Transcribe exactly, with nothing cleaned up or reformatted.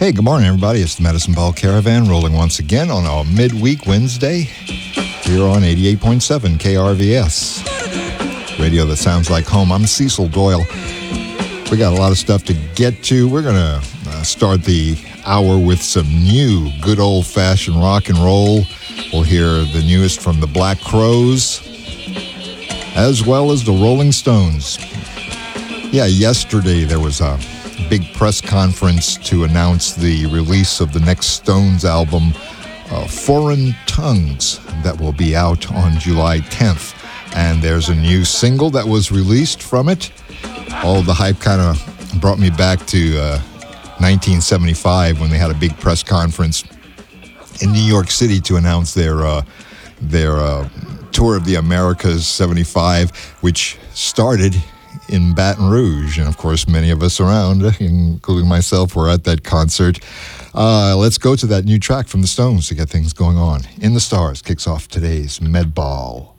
Hey, good morning, everybody. It's the Medicine Ball Caravan rolling once again on our midweek Wednesday here on eighty-eight point seven K R V S. Radio that sounds like home. I'm Cecil Doyle. We got a lot of stuff to get to. We're going to uh, start the hour with some new good old-fashioned rock and roll. We'll hear the newest from the Black Crowes, as well as the Rolling Stones. Yeah, yesterday there was a big press conference to announce the release of the next Stones album, uh, Foreign Tongues, that will be out on July tenth. And there's a new single that was released from it. All the hype kind of brought me back to uh, nineteen seventy-five when they had a big press conference in New York City to announce their uh, their uh, Tour of the Americas seventy-five, which started in Baton Rouge. And of course, many of us around, including myself, were at that concert. Uh, let's go to that new track from the Stones to get things going on. In the Stars kicks off today's Med Ball.